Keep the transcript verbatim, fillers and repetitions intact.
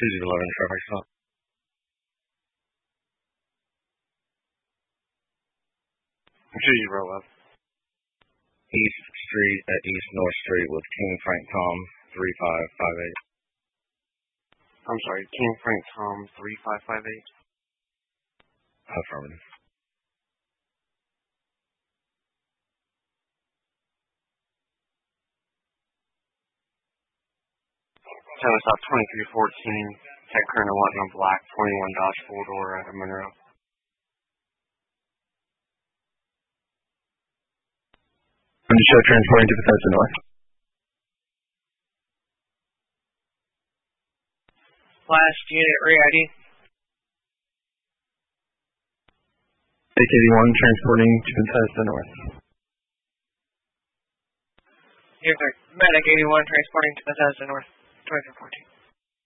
two zero eleven traffic stop. two zero eleven. East Street at East North Street with King Frank Tom three five five eight. I'm sorry, King Frank Tom three five five eight. Affirmative. Time stop twenty-three fourteen. Tech Colonel White on Black, twenty-one Dodge four door out of Monroe. To show transporting to Bethesda North. Last unit re-I D. Take eighty-one transporting to Bethesda North. Yes, sir. Medic eighty-one transporting to Bethesda North, twenty-three fourteen.